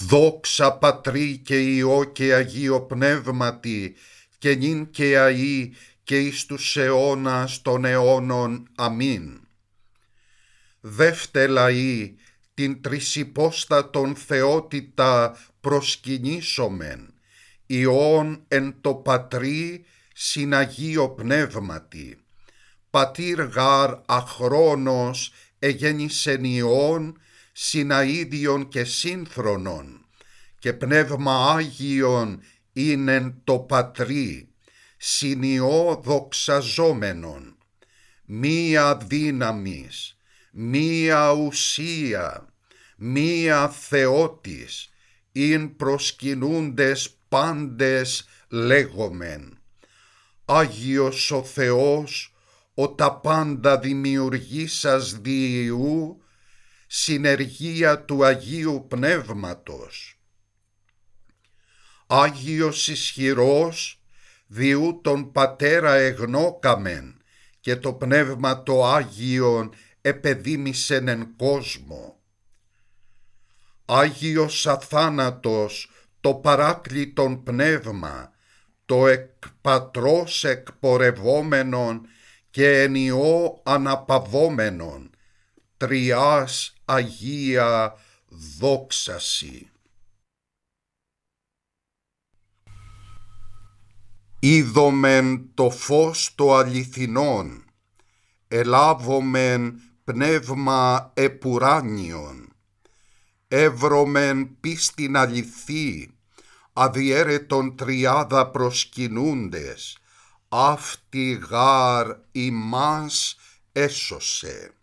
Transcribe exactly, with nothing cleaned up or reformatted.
Δόξα Πατρί και Υιό και Αγίο Πνεύματι, και νυν και αΐ και εις τους αιώνας των αιώνων. Αμήν. Δεύτε λαοί, την τρισυπόστατον θεότητα προσκυνήσομεν, Υιόν εν το Πατρί συν Αγίο Πνεύματι. Πατήρ γάρ αχρόνος εγέννησεν Υιόν συν αΐδιον και σύνθρονον, και Πνεύμα Άγιον είναι εν το Πατρί, συν Υιό δοξαζόμενον. Μία δύναμις, μία ουσία, μία Θεότης, ειν προσκυνούντες πάντες λέγομεν. Άγιος ο Θεός, ο τα πάντα δημιουργήσας δι' Υιού, συνεργία του Αγίου Πνεύματος. Άγιος ισχυρός, διού τον Πατέρα εγνώκαμεν, και το Πνεύμα το Άγιον επεδήμησεν εν κόσμο. Άγιος αθάνατος, το παράκλητον Πνεύμα, το εκ Πατρός εκπορευόμενον και εν Υιό αναπαυόμενον, Τριάς Αγία δόξαση. Είδομεν το φως το αληθινόν, ελάβομεν πνεύμα επουράνιον, εύρωμεν πίστην αληθή, αδιέρετον τριάδα προσκυνούντες, αυτή γάρ ημάς έσωσε.